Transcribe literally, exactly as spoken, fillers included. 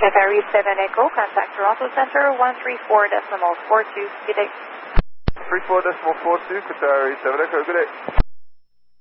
Qatari seven Echo, contact Toronto Center one three four decimal four two. Good day. three four decimal four two, Qatari seven Echo, good day.